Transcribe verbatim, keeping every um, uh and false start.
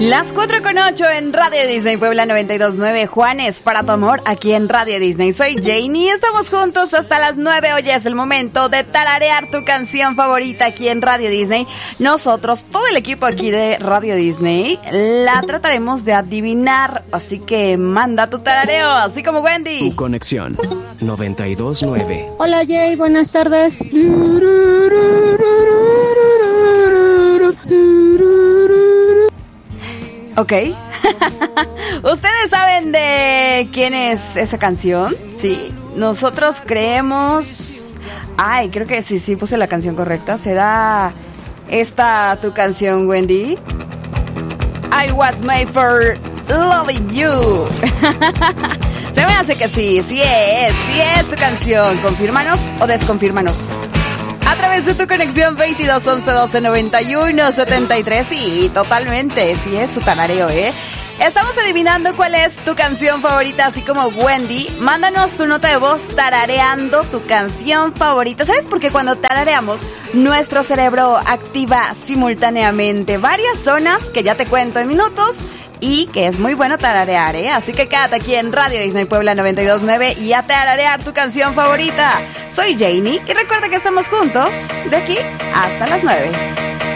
Las cuatro con ocho en Radio Disney Puebla noventa y dos punto nueve. Juanes, para tu amor, aquí en Radio Disney. Soy Janie, estamos juntos hasta las nueve. Hoy es el momento de tararear tu canción favorita aquí en Radio Disney. Nosotros, todo el equipo aquí de Radio Disney, la trataremos de adivinar. Así que manda tu tarareo, así como Wendy. Tu conexión noventa y dos punto nueve. Hola Jay, buenas tardes. Ok. ¿Ustedes saben de quién es esa canción? Sí. Nosotros creemos... Ay, creo que sí, sí puse la canción correcta. ¿Será esta tu canción, Wendy? I was made for loving you. Se me hace que sí, sí es, sí es tu canción. Confírmanos o desconfírmanos. A través de tu conexión veintidós once doce noventa y uno setenta y tres. Sí, totalmente, sí es su tarareo, ¿eh? Estamos adivinando cuál es tu canción favorita, así como Wendy. Mándanos tu nota de voz tarareando tu canción favorita. ¿Sabes por qué cuando tarareamos, nuestro cerebro activa simultáneamente varias zonas que ya te cuento en minutos? Y que es muy bueno tararear, ¿eh? Así que quédate aquí en Radio Disney Puebla noventa y dos punto nueve y a tararear tu canción favorita. Soy Janie y recuerda que estamos juntos de aquí hasta las nueve.